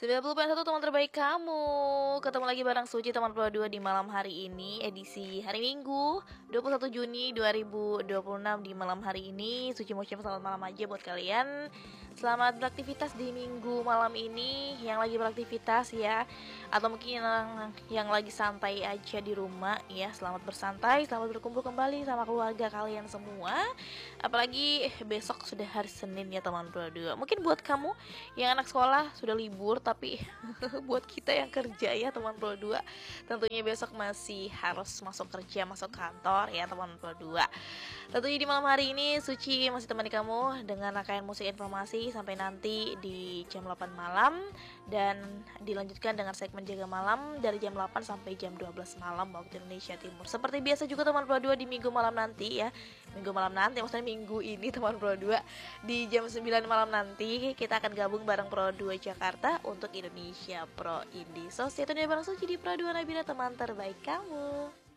90,1 teman terbaik kamu. Ketemu lagi bareng Suci teman Pro 2 di malam hari ini, edisi hari Minggu 21 Juni 2026. Di malam hari ini Suci mau ucapin selamat malam aja buat kalian. Selamat beraktivitas di minggu malam ini. Yang lagi beraktivitas ya, atau mungkin yang lagi santai aja di rumah ya, selamat bersantai, selamat berkumpul kembali sama keluarga kalian semua. Apalagi besok sudah hari Senin ya teman Pro 2. Mungkin buat kamu yang anak sekolah sudah libur, tapi buat kita yang kerja ya teman Pro 2, tentunya besok masih harus masuk kerja, masuk kantor ya teman Pro 2. Tentunya di malam hari ini Suci masih temani kamu dengan rangkaian musik informasi sampai nanti di jam 8 malam, dan dilanjutkan dengan segmen jaga malam dari jam 8 sampai jam 12 malam waktu Indonesia Timur. Seperti biasa juga teman Pro 2 di minggu malam nanti ya. Minggu malam nanti, maksudnya minggu ini teman Pro 2, di jam 9 malam nanti kita akan gabung bareng Pro 2 Jakarta untuk Indonesia Pro Indie. So, stay tune bareng Suci di Pro 2 Nabila, teman terbaik kamu.